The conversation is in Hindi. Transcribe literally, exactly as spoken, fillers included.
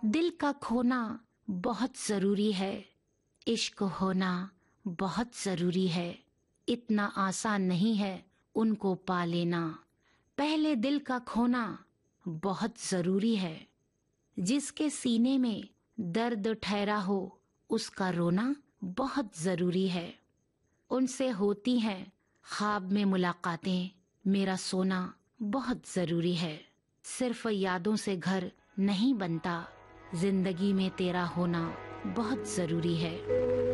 दिल का खोना बहुत ज़रूरी है, इश्क होना बहुत ज़रूरी है। इतना आसान नहीं है उनको पा लेना, पहले दिल का खोना बहुत ज़रूरी है। जिसके सीने में दर्द ठहरा हो उसका रोना बहुत ज़रूरी है। उनसे होती हैं ख्वाब में मुलाकातें, मेरा सोना बहुत ज़रूरी है। सिर्फ यादों से घर नहीं बनता, जिंदगी में तेरा होना बहुत ज़रूरी है।